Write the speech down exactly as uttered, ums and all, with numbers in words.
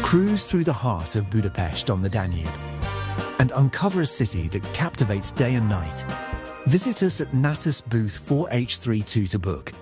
Cruise through the heart of Budapest on the Danube and uncover a city that captivates day and night. Visit us at Natus booth four H three two to book.